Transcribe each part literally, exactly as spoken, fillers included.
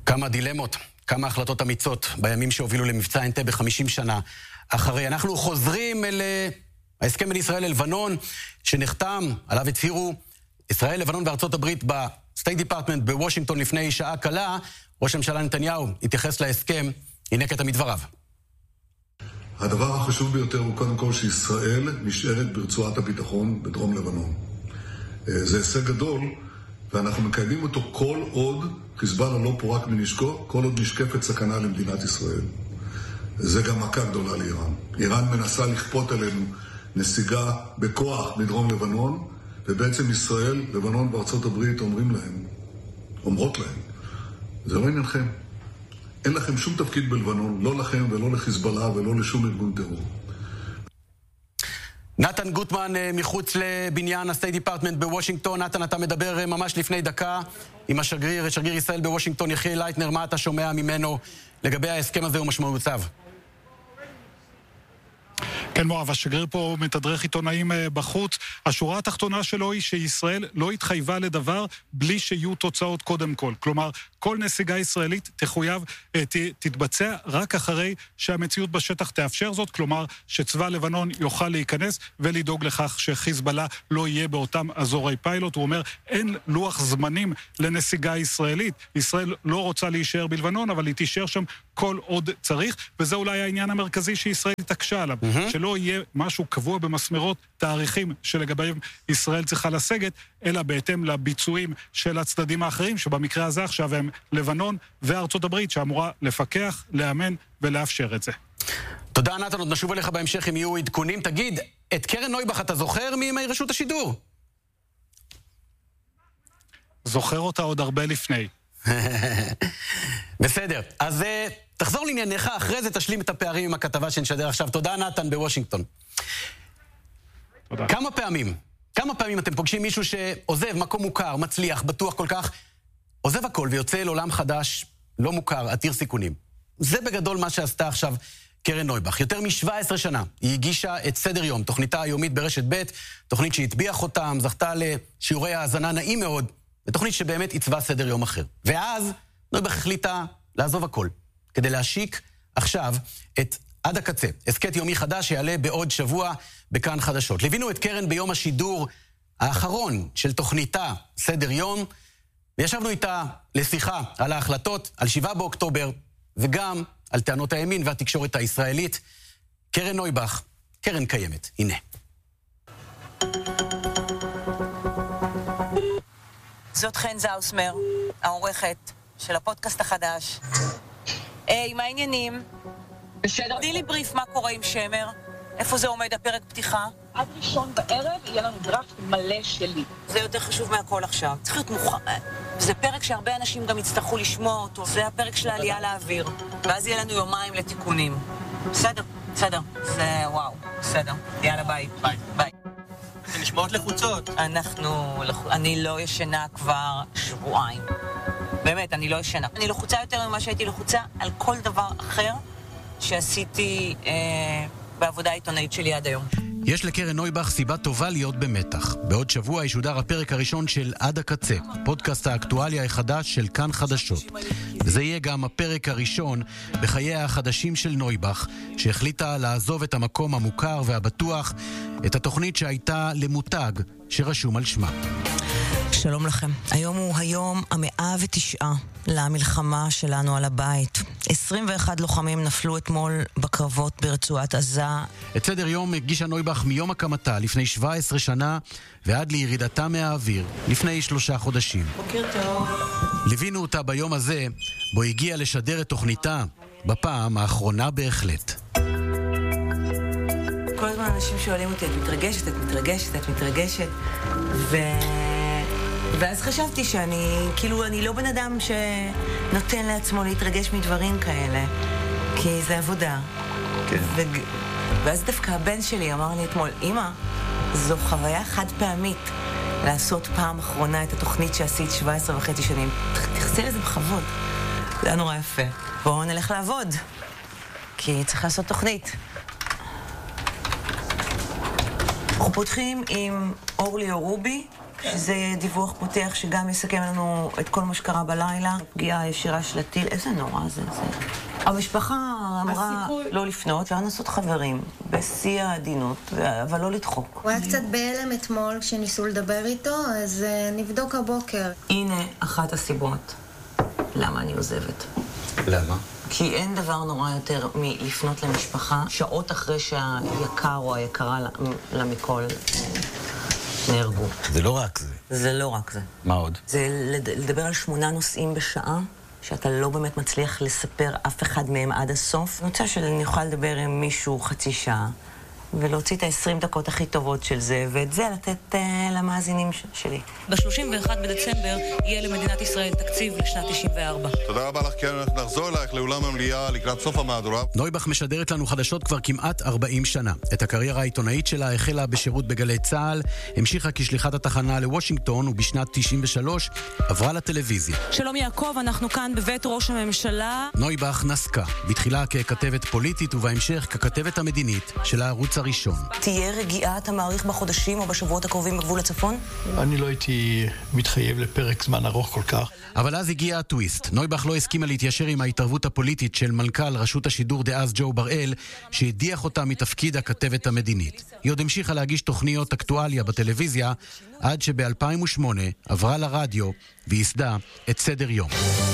כמה דילמות, כמה החלטות אמיצות בימים שהובילו למבצע אנטבה ב-חמישים שנה אחרי. אנחנו חוזרים אל ההסכם בין ישראל ללבנון, שנחתם, עליו הצהירו ישראל, לבנון וארצות הברית בסטייט דיפרטמנט בוושינגטון לפני שעה קלה. ראש הממשלה נתניהו התייחס להסכם, הנה קטע מדבריו. הדבר החשוב ביותר הוא קודם כל שישראל נשארת ברצועת הביטחון בדרום לבנון. זה הישג גדול, ואנחנו מקיימים אותו כל עוד חיזבאללה לא פורק מנשקו, כל עוד נשקפת סכנה למדינת ישראל. זה גם מכה גדולה לאיראן. איראן מנסה לכפות עלינו נסיגה בכוח מדרום לבנון, ובעצם ישראל, לבנון וארצות הברית אומרים להם, אומרות להם, זה לא עניינכם. אין לכם שום תפקיד בלבנון, לא לכם ולא לחיזבאללה ולא לשום ארגון טרור. נתן גוטמן מחוץ לבניין הסטייט דיפרטמנט בוושינגטון. נתן, אתה מדבר ממש לפני דקה עם השגריר, שגריר ישראל בוושינגטון, יחיאל לייטנר. מה אתה שומע ממנו לגבי ההסכם הזה ומשמעויותיו? כן, מואב, השגריר פה מתדרך עיתונאים בחוץ. השורה התחתונה שלו היא שישראל לא התחייבה לדבר בלי שיהיו תוצאות קודם כל. כלומר, כל נסיגה ישראלית תחויב, ת, תתבצע רק אחרי שהמציאות בשטח תאפשר זאת, כלומר שצבא לבנון יוכל להיכנס ולדאוג לכך שחיזבאללה לא יהיה באותם אזורי פיילוט. הוא אומר, אין לוח זמנים לנסיגה ישראלית. ישראל לא רוצה להישאר בלבנון, אבל היא תישאר שם כל עוד צריך, וזה אולי העניין המרכזי שישראל תקשה עליו, mm-hmm. שלא יהיה משהו קבוע במסמרות תאריכים שלגביהם ישראל צריכה לסגת, אלא בהתאם לביצועים של הצדדים האחרים, שבמקרה הזה עכשיו הם לבנון וארצות הברית, שאמורה לפקח, לאמן ולאפשר את זה. תודה נתן, עוד נשוב אליך בהמשך אם יהיו עדכונים. תגיד, את קרן נויבך אתה זוכר מימי רשות השידור? זוכר אותה עוד הרבה לפני. בסדר, אז תחזור לענייניך, אחרי זה תשלים את הפערים עם הכתבה שנשדר עכשיו. תודה נתן בוושינגטון. תודה. כמה פעמים, כמה פעמים אתם פוגשים מישהו שעוזב מקום מוכר, מצליח, בטוח כל כך, עוזב הכל ויוצא אל עולם חדש, לא מוכר, עתיר סיכונים. זה בגדול מה שעשתה עכשיו קרן נויבך. יותר מ-שבע עשרה שנה היא הגישה את סדר יום, תוכניתה היומית ברשת ב', תוכנית שהטביעה חותם, זכתה לשיעורי האזנה נעים מאוד, ותוכנית שבאמת עיצבה סדר יום אחר. ואז נויבך החליטה לעזוב הכל, כדי להשיק עכשיו את עד הקצה, הסקט יומי חדש שיעלה בעוד שבוע בכאן חדשות. ליווינו את קרן ביום השידור האחרון של תוכניתה סדר יום, וישבנו איתה לשיחה על ההחלטות, על שבעה באוקטובר, וגם על טענות הימין והתקשורת הישראלית. קרן נויבך, קרן קיימת, הנה. זאת חן זאוסמר, העורכת של הפודקאסט החדש. היי, מה העניינים? בסדר. תני לי בריף מה קורה עם שמר. איפה זה עומד הפרק פתיחה? עד ראשון בערב יהיה לנו דראפט מלא שלי. זה יותר חשוב מהכל עכשיו. צריך להיות מוכן. זה פרק שהרבה אנשים גם יצטרכו לשמוע אותו. זה הפרק של העלייה לאוויר. ואז יהיה לנו יומיים לתיקונים. בסדר, בסדר. זה וואו, בסדר. יאללה, ביי. ביי. ביי. זה נשמעות לחוצות. אנחנו, אני לא ישנה כבר שבועיים. באמת, אני לא ישנה. אני לחוצה יותר ממה שהייתי לחוצה על כל דבר אחר שעשיתי אה, בעבודה העיתונאית שלי עד היום. יש לקרן נויבך סיבה טובה להיות במתח. בעוד שבוע ישודר הפרק הראשון של עד הקצה, פודקאסט האקטואליה החדש של כאן חדשות. וזה יהיה גם הפרק הראשון בחייה החדשים של נויבך, שהחליטה לעזוב את המקום המוכר והבטוח, את התוכנית שהייתה למותג שרשום על שמה. שלום לכם. היום הוא היום המאה ותשעה למלחמה שלנו על הבית. עשרים ואחד לוחמים נפלו אתמול בקרבות ברצועת עזה. את סדר יום הגישה נויבך מיום הקמתה לפני שבע עשרה שנה ועד לירידתה מהאוויר לפני שלושה חודשים. בוקר טוב. ליווינו אותה ביום הזה בו הגיעה לשדר את תוכניתה בפעם האחרונה בהחלט. כל הזמן אנשים שואלים אותי, את מתרגשת, את מתרגשת, את מתרגשת, ו... ואז חשבתי שאני, כאילו, אני לא בן אדם שנותן לעצמו להתרגש מדברים כאלה, כי זה עבודה. כן. ו... ואז דווקא הבן שלי אמר לי אתמול, אמא, זו חוויה חד פעמית לעשות פעם אחרונה את התוכנית שעשית שבע עשרה וחצי שנים. תחזיר לזה בכבוד. זה היה נורא יפה. בואו נלך לעבוד, כי צריך לעשות תוכנית. אנחנו פותחים עם אורלי אורובי, שזה דיווח פותח שגם יסכם לנו את כל מה שקרה בלילה. פגיעה ישירה של הטיל, איזה נורא זה זה. המשפחה אמרה לא לפנות, לא לעשות חברים, בשיא העדינות, אבל לא לדחוק. הוא היה קצת בהלם אתמול כשניסו לדבר איתו, אז נבדוק הבוקר. הנה אחת הסיבות למה אני עוזבת. למה? כי אין דבר נורא יותר מלפנות למשפחה שעות אחרי שהיקר או היקרה לה מכל נהרגו. זה לא רק זה. זה לא רק זה. מה עוד? זה לדבר על שמונה נושאים בשעה, שאתה לא באמת מצליח לספר אף אחד מהם עד הסוף. אני רוצה שאני אוכל לדבר עם מישהו חצי שעה, ולהוציא את ה-עשרים דקות הכי טובות של זה, ואת זה לתת uh, למאזינים ש- שלי. ב-שלושים ואחד בדצמבר יהיה למדינת ישראל תקציב לשנת תשעים וארבע. תודה רבה לך, קרן. נחזור אלייך לאולם המליאה לקראת סוף המהדורה. נויבך משדרת לנו חדשות כבר כמעט ארבעים שנה. את הקריירה העיתונאית שלה החלה בשירות בגלי צה"ל, המשיכה כשליחת התחנה לוושינגטון, ובשנת תשעים ושלוש עברה לטלוויזיה. שלום יעקב, אנחנו כאן בבית ראש הממשלה. נויבך נסקה, בתחילה ככתבת פוליטית ובהמשך ככתבת המדינית של הערוץ הראשון. תהיה רגיעה, אתה מעריך בחודשים או בשבועות הקרובים בגבול הצפון? אני לא הייתי מתחייב לפרק זמן ארוך כל כך. אבל אז הגיע הטוויסט. נויבך לא הסכימה להתיישר עם ההתערבות הפוליטית של מנכ"ל רשות השידור דאז ג'ו בראל, שהדיח אותה מתפקיד הכתבת המדינית. היא עוד המשיכה להגיש תוכניות אקטואליה בטלוויזיה, עד שב-אלפיים ושמונה עברה לרדיו וייסדה את סדר יום.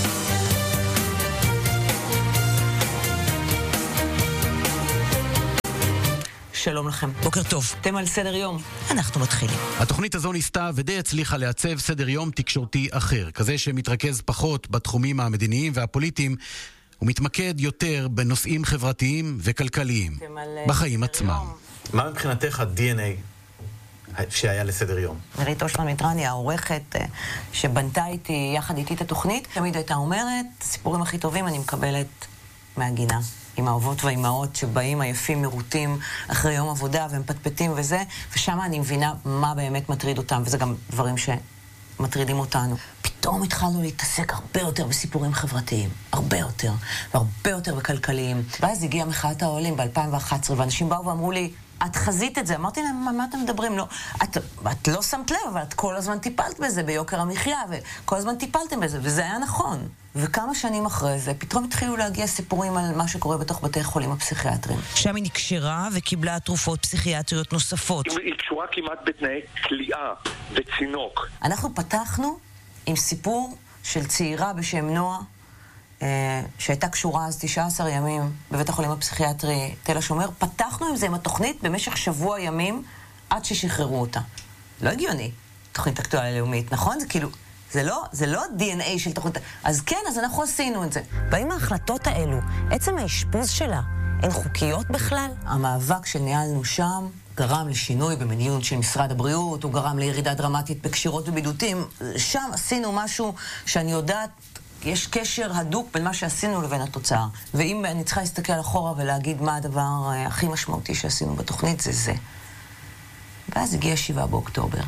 שלום לכם. בוקר טוב. אתם על סדר יום. אנחנו מתחילים. התוכנית הזו ניסתה ודי הצליחה לעצב סדר יום תקשורתי אחר, כזה שמתרכז פחות בתחומים המדיניים והפוליטיים, ומתמקד יותר בנושאים חברתיים וכלכליים, בחיים עצמם. מה מבחינתך ה-די אן איי שהיה לסדר יום? נרית אושמן מיטרני, העורכת שבנתה איתי, יחד איתי את התוכנית, תמיד הייתה אומרת, הסיפורים הכי טובים אני מקבלת מהגינה. עם האהובות והאימהות שבאים עייפים מרוטים אחרי יום עבודה והם פטפטים וזה, ושם אני מבינה מה באמת מטריד אותם, וזה גם דברים שמטרידים אותנו. פתאום התחלנו להתעסק הרבה יותר בסיפורים חברתיים, הרבה יותר, והרבה יותר בכלכליים. ואז הגיעה מחאת העולים ב-אלפיים ואחת עשרה, ואנשים באו ואמרו לי, את חזית את זה. אמרתי להם, מה, מה אתם מדברים? לא, את, את לא שמת לב, אבל את כל הזמן טיפלת בזה ביוקר המחיה, וכל הזמן טיפלתם בזה, וזה היה נכון. וכמה שנים אחרי זה, פתאום התחילו להגיע סיפורים על מה שקורה בתוך בתי החולים הפסיכיאטריים. שם היא נקשרה וקיבלה תרופות פסיכיאטריות נוספות. היא קשורה כמעט בתנאי כליאה וצינוק. אנחנו פתחנו עם סיפור של צעירה בשם נועה, אה, שהייתה קשורה אז תשעה עשר ימים בבית החולים הפסיכיאטרי תל השומר. פתחנו עם זה עם התוכנית במשך שבוע ימים עד ששחררו אותה. לא הגיוני, תוכנית אקטואליה לאומית, נכון? זה כאילו... זה לא, זה לא די אן איי של תוכנית. אז כן, אז אנחנו עשינו את זה. באים ההחלטות האלו, עצם האשפוז שלה, הן חוקיות בכלל? המאבק שניהלנו שם גרם לשינוי במדיניות של משרד הבריאות, הוא גרם לירידה דרמטית בקשירות ובידותים. שם עשינו משהו שאני יודעת, יש קשר הדוק בין מה שעשינו לבין התוצאה. ואם אני צריכה להסתכל אחורה ולהגיד מה הדבר הכי משמעותי שעשינו בתוכנית, זה זה. ואז הגיע שבעה באוקטובר.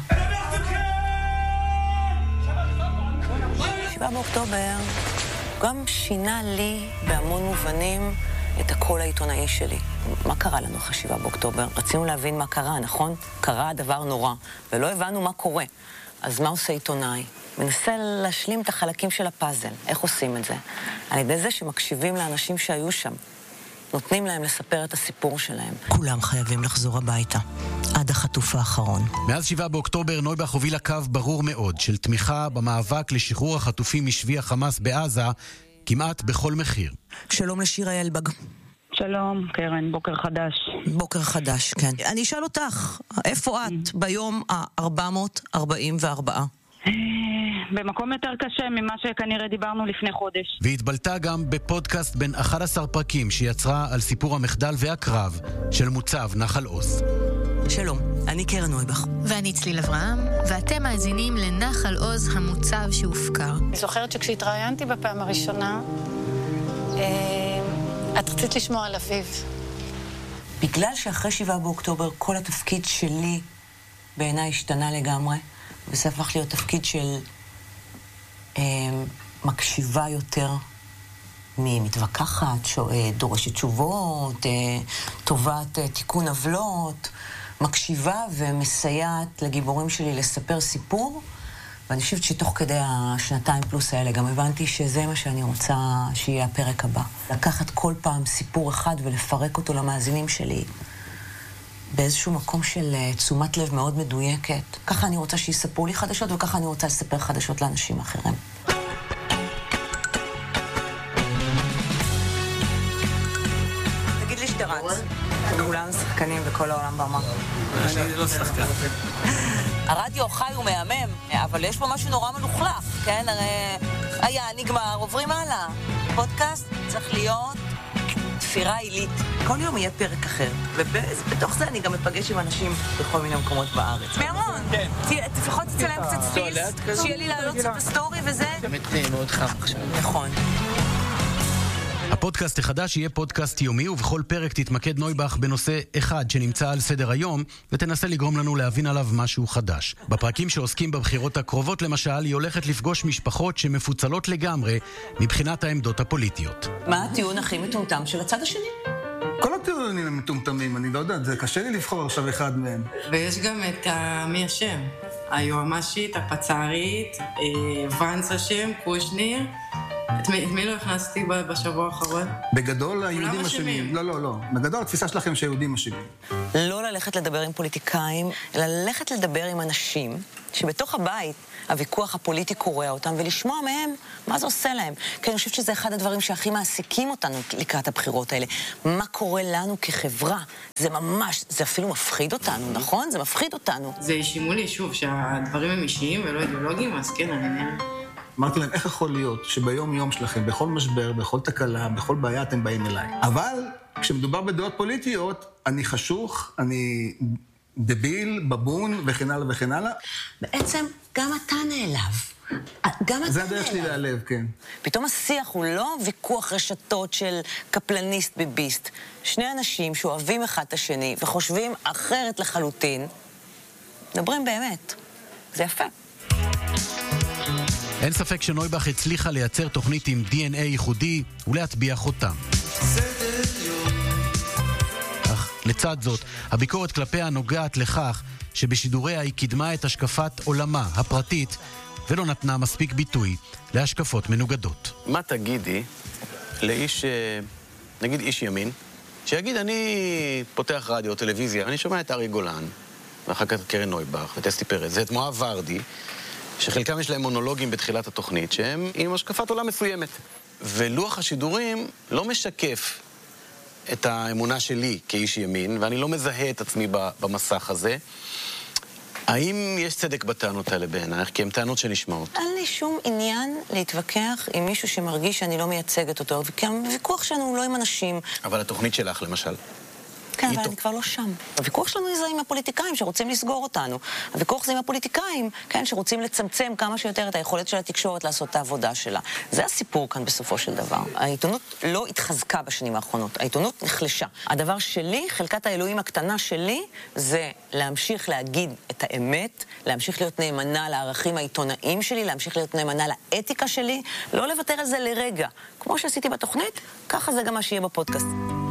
שבעה באוקטובר גם שינה לי בהמון מובנים את הקול העיתונאי שלי. מה קרה לנו אחרי שבעה באוקטובר? רצינו להבין מה קרה, נכון? קרה דבר נורא, ולא הבנו מה קורה. אז מה עושה עיתונאי? מנסה להשלים את החלקים של הפאזל. איך עושים את זה? על ידי זה שמקשיבים לאנשים שהיו שם. נותנים להם לספר את הסיפור שלהם. כולם חייבים לחזור הביתה, עד החטוף האחרון. מאז שבעה באוקטובר נויבך הובילה קו ברור מאוד של תמיכה במאבק לשחרור החטופים משבי החמאס בעזה, כמעט בכל מחיר. שלום לשירה ילבג. שלום, קרן, בוקר חדש. בוקר חדש, כן. אני אשאל אותך, איפה את ביום ה-ארבע מאות ארבעים וארבע? במקום יותר קשה ממה שכנראה דיברנו לפני חודש. והתבלטה גם בפודקאסט בין אחד עשר פרקים שיצרה על סיפור המחדל והקרב של מוצב נחל עוז. שלום, אני קרן נויבך. ואני צליל אברהם, ואתם מאזינים לנחל עוז המוצב שהופקר. אני זוכרת שכשהתראיינתי בפעם הראשונה, את רצית לשמוע על אביב. בגלל שאחרי שבעה באוקטובר כל התפקיד שלי בעיניי השתנה לגמרי, וזה הפך להיות תפקיד של אה, מקשיבה יותר ממתווכחת, דורשת תשובות, אה, טובת אה, תיקון עוולות, מקשיבה ומסייעת לגיבורים שלי לספר סיפור, ואני חושבת שתוך כדי השנתיים פלוס האלה גם הבנתי שזה מה שאני רוצה שיהיה הפרק הבא. לקחת כל פעם סיפור אחד ולפרק אותו למאזינים שלי באיזשהו מקום של תשומת לב מאוד מדויקת. ככה אני רוצה שיספרו לי חדשות, וככה אני רוצה לספר חדשות לאנשים אחרים. תגיד לי שאתה רץ. כולם שחקנים וכל העולם במה. אני לא שחקן. הרדיו חי הוא מהמם, אבל יש פה משהו נורא מלוכלך, כן? הרי היה, נגמר, עוברים הלאה. פודקאסט צריך להיות תפירה עילית. כל יום יהיה פרק אחר, ובתוך זה אני גם מפגש עם אנשים בכל מיני מקומות בארץ. מירון, לפחות תצלם קצת ספיס, שיהיה לי לעלות קצת בסטורי וזה. באמת מאוד חם עכשיו. נכון. הפודקאסט החדש יהיה פודקאסט יומי, ובכל פרק תתמקד נויבך בנושא אחד שנמצא על סדר היום, ותנסה לגרום לנו להבין עליו משהו חדש. בפרקים שעוסקים בבחירות הקרובות למשל, היא הולכת לפגוש משפחות שמפוצלות לגמרי מבחינת העמדות הפוליטיות. מה הטיעון הכי מטומטם של הצד השני? כל הטיעונים הם מטומטמים, אני לא יודעת, זה קשה לי לבחור עכשיו אחד מהם. ויש גם את מי השם, היועמ"שית, הפצ"רית, ונץ השם, קושניר. את מי, את מי לא הכנסתי בשבוע האחרון? בגדול היהודים אשמים. לא, לא, לא. בגדול התפיסה שלכם שהיהודים אשמים. לא ללכת לדבר עם פוליטיקאים, אלא ללכת לדבר עם אנשים שבתוך הבית הוויכוח הפוליטי קורא אותם, ולשמוע מהם מה זה עושה להם. כי אני חושבת שזה אחד הדברים שהכי מעסיקים אותנו לקראת הבחירות האלה. מה קורה לנו כחברה? זה ממש, זה אפילו מפחיד אותנו, נכון? זה מפחיד אותנו. זה ישימו לי שוב שהדברים הם אישיים ולא אידיאולוגיים, אז כן, אני נראה. אמרתי להם, איך יכול להיות שביום יום שלכם, בכל משבר, בכל תקלה, בכל בעיה, אתם באים אליי. אבל כשמדובר בדעות פוליטיות, אני חשוך, אני דביל, בבון וכן הלאה וכן הלאה. בעצם גם אתה נעלב. גם אתה זה הדרך שלי להעלב, כן. פתאום השיח הוא לא ויכוח רשתות של קפלניסט ביביסט. שני אנשים שאוהבים אחד את השני וחושבים אחרת לחלוטין, מדברים באמת. זה יפה. אין ספק שנויבך הצליחה לייצר תוכנית עם די אן איי ייחודי ולהטביע חותם. אך לצד זאת, הביקורת כלפיה נוגעת לכך שבשידוריה היא קידמה את השקפת עולמה הפרטית ולא נתנה מספיק ביטוי להשקפות מנוגדות. מה תגידי לאיש, נגיד איש ימין, שיגיד אני פותח רדיו, טלוויזיה, אני שומע את ארי גולן, ואחר כך את קרן נויבך וטסטי פרץ, זה את מואב ורדי, שחלקם יש להם מונולוגים בתחילת התוכנית, שהם עם השקפת עולם מסוימת. ולוח השידורים לא משקף את האמונה שלי כאיש ימין, ואני לא מזהה את עצמי במסך הזה. האם יש צדק בטענות האלה בעינייך? כי הן טענות שנשמעות. אין לי שום עניין להתווכח עם מישהו שמרגיש שאני לא מייצגת אותו, כי הוויכוח שלנו הוא לא עם אנשים. אבל התוכנית שלך, למשל. כן, אבל אני כבר לא שם. הוויכוח שלנו זה עם הפוליטיקאים שרוצים לסגור אותנו. הוויכוח זה עם הפוליטיקאים, כן, שרוצים לצמצם כמה שיותר את היכולת של התקשורת לעשות את העבודה שלה. זה הסיפור כאן בסופו של דבר. העיתונות לא התחזקה בשנים האחרונות. העיתונות נחלשה. הדבר שלי, חלקת האלוהים הקטנה שלי, זה להמשיך להגיד את האמת, להמשיך להיות נאמנה לערכים העיתונאיים שלי, להמשיך להיות נאמנה לאתיקה שלי, לא לוותר על זה לרגע. כמו שעשיתי בתוכנית, ככה זה גם מה שיהיה בפודקאסט.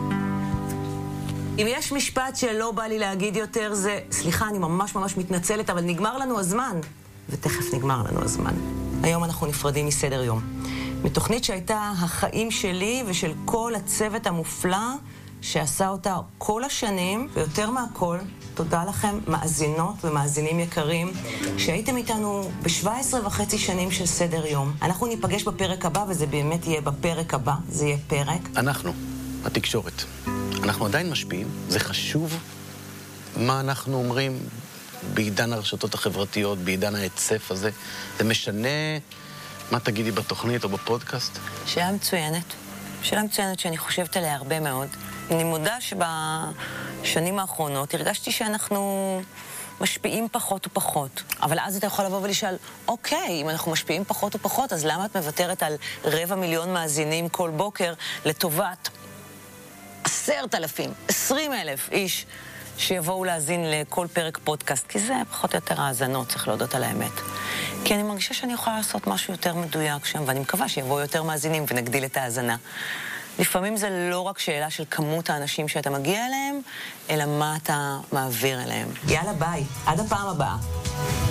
אם יש משפט שלא בא לי להגיד יותר זה, סליחה, אני ממש ממש מתנצלת, אבל נגמר לנו הזמן. ותכף נגמר לנו הזמן. היום אנחנו נפרדים מסדר יום. מתוכנית שהייתה החיים שלי ושל כל הצוות המופלא שעשה אותה כל השנים, ויותר מהכל, תודה לכם, מאזינות ומאזינים יקרים, שהייתם איתנו ב-שבע עשרה וחצי שנים של סדר יום. אנחנו ניפגש בפרק הבא, וזה באמת יהיה בפרק הבא. זה יהיה פרק. אנחנו, התקשורת. אנחנו עדיין משפיעים, זה חשוב מה אנחנו אומרים בעידן הרשתות החברתיות, בעידן ההצף הזה. זה משנה מה תגידי בתוכנית או בפודקאסט? שאלה מצוינת. שאלה מצוינת שאני חושבת עליה הרבה מאוד. אני מודה שבשנים האחרונות הרגשתי שאנחנו משפיעים פחות ופחות. אבל אז אתה יכול לבוא ולשאל, אוקיי, אם אנחנו משפיעים פחות ופחות, אז למה את מוותרת על רבע מיליון מאזינים כל בוקר לטובת עשרת אלפים, עשרים אלף איש שיבואו להאזין לכל פרק פודקאסט, כי זה פחות או יותר האזנות, צריך להודות על האמת. כי אני מרגישה שאני יכולה לעשות משהו יותר מדויק שם, ואני מקווה שיבואו יותר מאזינים ונגדיל את ההאזנה. לפעמים זה לא רק שאלה של כמות האנשים שאתה מגיע אליהם, אלא מה אתה מעביר אליהם. יאללה, ביי. עד הפעם הבאה.